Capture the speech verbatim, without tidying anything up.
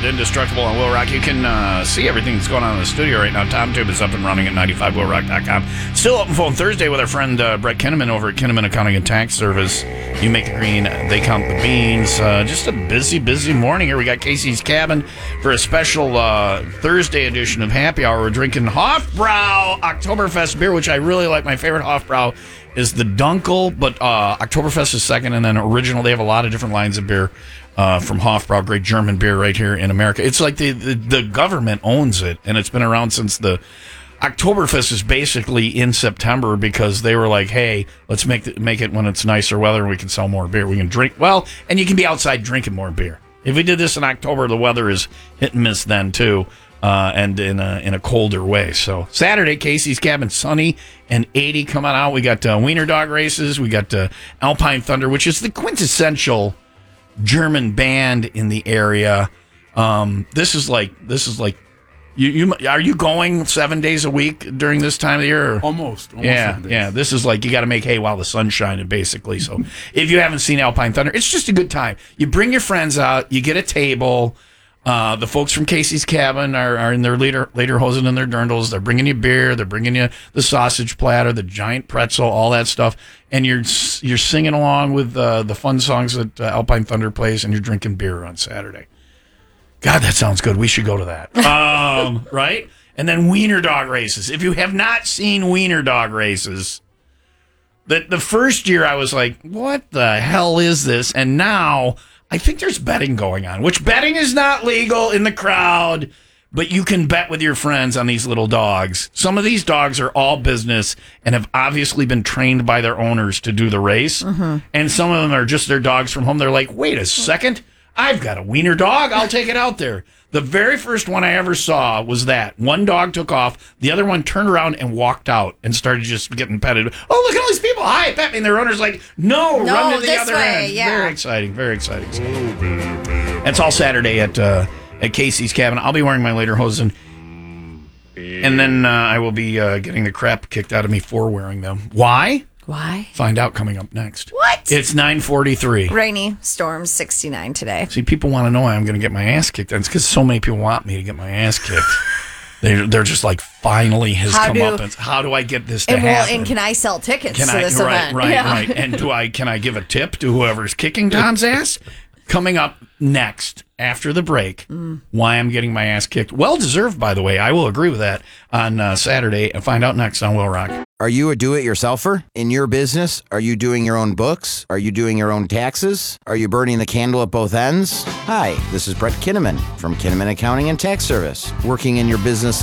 Indestructible on Will Rock. You can uh, see everything that's going on in the studio right now. TomTube is up and running at ninety-five will rock dot com. Still open phone Thursday with our friend uh, Brett Kinnaman over at Kinnaman Accounting and Tax Service. You make the green, they count the beans. Uh, just a busy, busy morning here. We got Casey's Cabin for a special uh, Thursday edition of Happy Hour. We're drinking Hofbrau Oktoberfest beer, which I really like. My favorite Hofbrau is the Dunkel, but uh, Oktoberfest is second, and then Original. They have a lot of different lines of beer uh, from Hofbrau, great German beer right here in America. It's like the, the, the government owns it, and it's been around since the Oktoberfest is basically in September because they were like, hey, let's make the, make it when it's nicer weather and we can sell more beer. We can drink, well, and you can be outside drinking more beer. If we did this in October, the weather is hit and miss then, too, uh, and in a, in a colder way. So Saturday, Casey's Cabin, sunny and eighty coming out. We got uh, Wiener Dog races. We got uh, Alpine Thunder, which is the quintessential German band in the area. Um, this is like, this is like, You, you are you going seven days a week during this time of the year? Or? Almost, almost. Yeah, yeah. This is like you got to make hay while the sun's shining, basically. So if you haven't seen Alpine Thunder, it's just a good time. You bring your friends out, you get a table. Uh, the folks from Casey's Cabin are, are in their later lederhosen and their dirndls. They're bringing you beer. They're bringing you the sausage platter, the giant pretzel, all that stuff, and you're you're singing along with uh, the fun songs that uh, Alpine Thunder plays, and you're drinking beer on Saturday. God, that sounds good. We should go to that. Um, right? And then Wiener Dog races. If you have not seen Wiener Dog races, the, the first year I was like, what the hell is this? And now I think there's betting going on, which betting is not legal in the crowd, but you can bet with your friends on these little dogs. Some of these dogs are all business and have obviously been trained by their owners to do the race. Mm-hmm. And some of them are just their dogs from home. They're like, wait a second. I've got a wiener dog. I'll take it out there. The very first one I ever saw was that. One dog took off. The other one turned around and walked out and started just getting petted. Oh, look at all these people. Hi, pet me. And their owner's like, no, no run to the this other way, end. Yeah. Very exciting. Very exciting. That's all Saturday at uh, at Casey's Cabin. I'll be wearing my lederhosen. And then uh, I will be uh, getting the crap kicked out of me for wearing them. Why? Why? Find out coming up next. What? It's nine forty-three. Rainy, storms, sixty-nine today. See, people want to know why I'm going to get my ass kicked. It's because so many people want me to get my ass kicked. They're, they're just like, finally has How come do, up. And how do I get this to and well, happen? And can I sell tickets can to I, this right, event? Right, yeah. right. And do I? Can I give a tip to whoever's kicking Tom's ass? Coming up next, after the break, mm. why I'm getting my ass kicked. Well deserved, by the way. I will agree with that on uh, Saturday. And find out next on Will Rock. Are you a do-it-yourselfer? In your business, are you doing your own books? Are you doing your own taxes? Are you burning the candle at both ends? Hi, this is Brett Kinnaman from Kinnaman Accounting and Tax Service. Working in your business